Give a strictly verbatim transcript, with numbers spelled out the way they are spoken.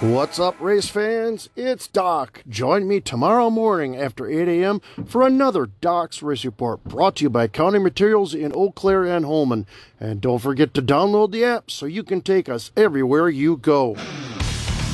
What's up, race fans? It's Doc. Join me tomorrow morning after eight A M for another Doc's Race Report, brought to you by Counting Materials in Eau Claire and Holmen. And don't forget to download the app so you can take us everywhere you go.